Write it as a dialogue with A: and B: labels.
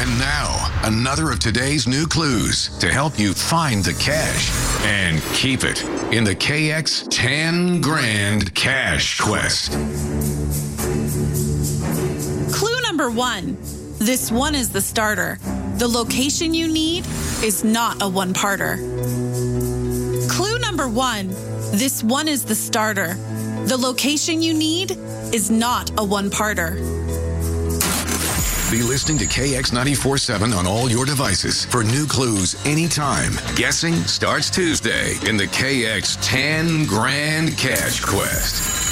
A: And now, another of today's new clues to help you find the cash and keep it in the KX 10 Grand Cash Quest.
B: Clue number 1. This one is the starter. The location you need is not a one-parter. Clue number 1. This one is the starter. The location you need is not a one-parter.
A: Be listening to KX 94.7 on all your devices for new clues anytime. Guessing starts Tuesday in the KX 10 Grand Cash Quest.